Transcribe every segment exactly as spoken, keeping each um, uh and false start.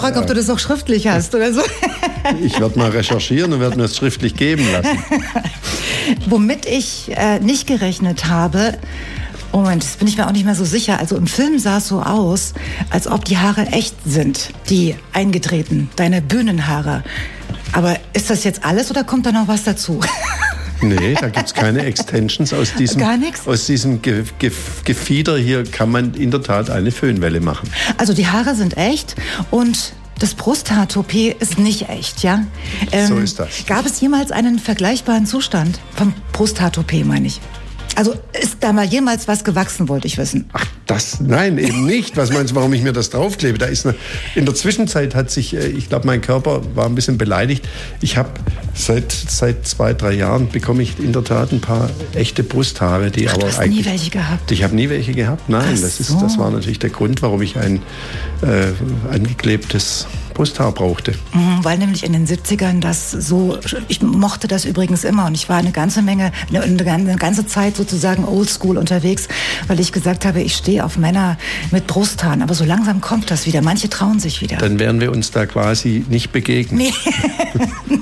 frage, ob du das auch schriftlich hast oder so. Ich werde mal recherchieren und werde mir es schriftlich geben lassen. Womit ich äh, nicht gerechnet habe, Moment, das bin ich mir auch nicht mehr so sicher. Also im Film sah es so aus, als ob die Haare echt sind, die eingetreten, deine Bühnenhaare. Aber ist das jetzt alles oder kommt da noch was dazu? Nee, da gibt es keine Extensions. Aus diesem, Gar nichts? Aus diesem Ge Ge Gefieder hier kann man in der Tat eine Föhnwelle machen. Also die Haare sind echt und das Brusthaar-Toupet ist nicht echt, ja? Ähm, so ist das. Gab es jemals einen vergleichbaren Zustand vom Brusthaar-Toupet, meine ich? Also ist da mal jemals was gewachsen, wollte ich wissen. Ach, das, nein, eben nicht. Was meinst du, warum ich mir das draufklebe? Da ist eine, in der Zwischenzeit hat sich, ich glaube, mein Körper war ein bisschen beleidigt. Ich habe seit, seit zwei, drei Jahren bekomme ich in der Tat ein paar echte Brusthaare, die Ach, aber du hast eigentlich... nie welche gehabt? Ich habe nie welche gehabt, nein. Ach Das, ist, so. das war natürlich der Grund, warum ich ein äh, angeklebtes Brusthaar brauchte. Mhm, weil nämlich in den siebzigern das so, ich mochte das übrigens immer und ich war eine ganze Menge, eine, eine ganze Zeit sozusagen oldschool unterwegs, weil ich gesagt habe, ich stehe auf Männer mit Brusthaaren, aber so langsam kommt das wieder, manche trauen sich wieder. Dann werden wir uns da quasi nicht begegnen. Nee.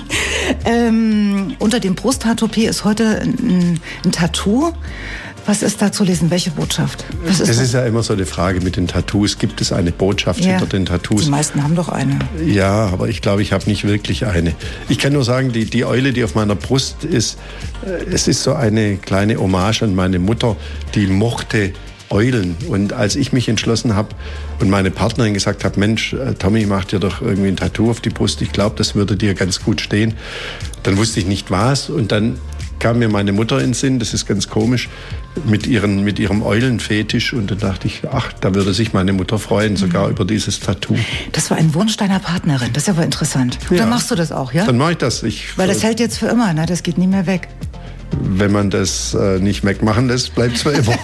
ähm, unter dem Brusthaar-Toupet ist heute ein, ein Tattoo. Was ist da zu lesen? Welche Botschaft? Was ist das, das ist ja immer so eine Frage mit den Tattoos. Gibt es eine Botschaft ja. hinter den Tattoos? Die meisten haben doch eine. Ja, aber ich glaube, ich habe nicht wirklich eine. Ich kann nur sagen, die, die Eule, die auf meiner Brust ist, äh, es ist so eine kleine Hommage an meine Mutter, die mochte Eulen. Und als ich mich entschlossen habe und meine Partnerin gesagt hat, Mensch, äh, Tommy, mach dir doch irgendwie ein Tattoo auf die Brust. Ich glaube, das würde dir ganz gut stehen. Dann wusste ich nicht was und dann kam mir meine Mutter in den Sinn, das ist ganz komisch, mit, ihren, mit ihrem Eulenfetisch. Und dann dachte ich, ach, da würde sich meine Mutter freuen, sogar über dieses Tattoo. Das war ein Wunsch deiner Partnerin, das ist aber interessant. Und Ja. dann machst du das auch, ja? Dann mache ich das. Ich, Weil das hält jetzt für immer, ne? Das geht nie mehr weg. Wenn man das äh, nicht wegmachen lässt, bleibt es für immer.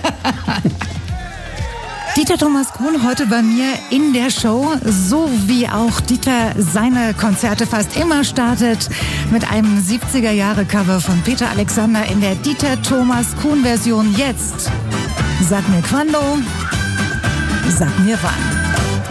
Dieter Thomas Kuhn heute bei mir in der Show, so wie auch Dieter seine Konzerte fast immer startet mit einem siebziger-Jahre-Cover von Peter Alexander in der Dieter Thomas Kuhn-Version jetzt. Sag mir quando, sag mir wann.